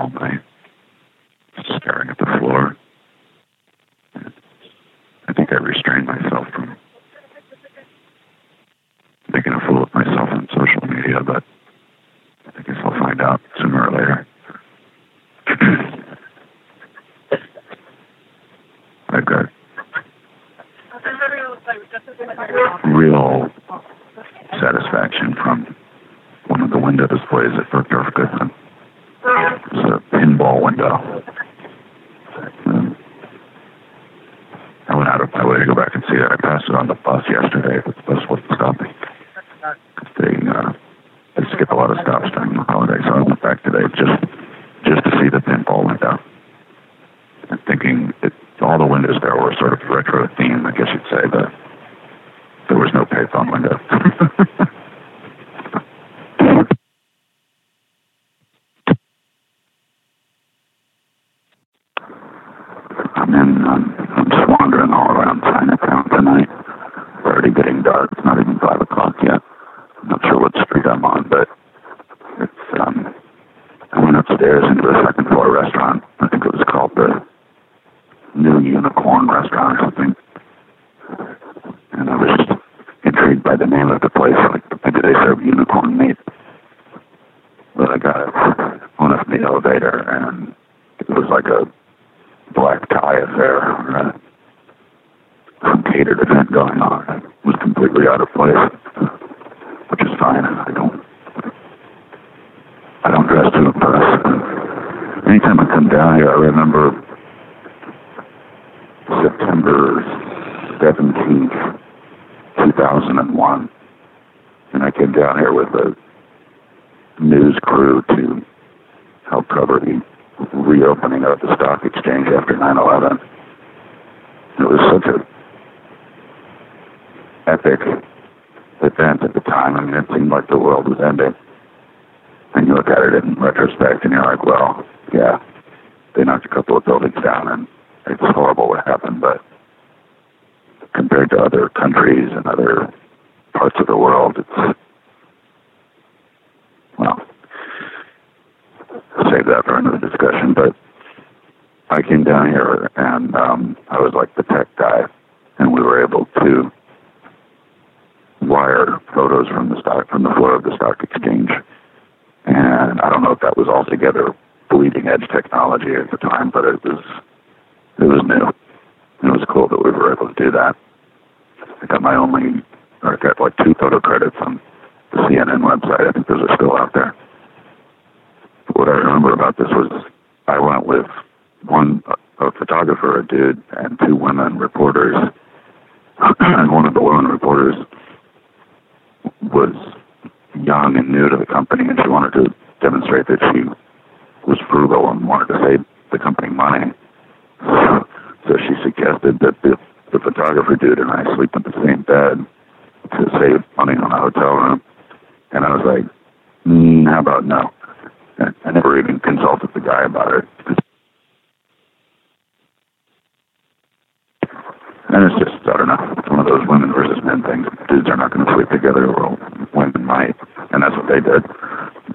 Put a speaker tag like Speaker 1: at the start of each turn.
Speaker 1: all night, staring at the floor. I think I restrained myself from making a fool of myself on social media, but I guess I'll find out sooner or later. I've got real satisfaction from one of the window displays at Bergdorf Goodman. It's a pinball window. I went out of my way to go back and see it. I passed it on the bus yesterday, but the bus wasn't stopping. They skip a lot of stops during the holiday, so I went back today just to see the pinball window. I'm thinking all the windows there were sort of retro themed, I guess you'd say, but there was no payphone window. I'm just wandering all around Chinatown tonight. It's already getting dark. It's not even 5 o'clock yet. I'm not sure what street I'm on, but it's, I went upstairs into the second floor restaurant. I think it was called the New Unicorn Restaurant or something. And I was just intrigued by the name of the place. Like, maybe they serve unicorn meat. But I went up in the elevator, and it was like a black tie affair, or some catered event going on. It was completely out of place, which is fine. I don't dress to impress. Anytime I come down here, I remember September 17th, 2001, and I came down here with a news crew to help cover the reopening of the stock exchange after 9/11. It was such an epic event at the time. I mean, it seemed like the world was ending. And you look at it in retrospect and you're like, well, yeah, they knocked a couple of buildings down and it's horrible what happened, but compared to other countries and other parts of the world, it's, well, save that for another discussion. But I came down here and I was like the tech guy, and we were able to wire photos from the floor of the stock exchange. And I don't know if that was altogether bleeding edge technology at the time, but it was new. It was cool that we were able to do that. I got like 2 photo credits on the CNN website. I think those are still out there. What I remember about this was I went with a photographer, a dude, and 2 women reporters. And one of the women reporters was young and new to the company, and she wanted to demonstrate that she was frugal and wanted to save the company money. So she suggested that the photographer dude and I sleep in the same bed to save money on a hotel room. And I was like, how about no? I never even consulted the guy about it. And it's just, I don't know, it's one of those women versus men things. Dudes are not going to sleep together, or women might. And that's what they did.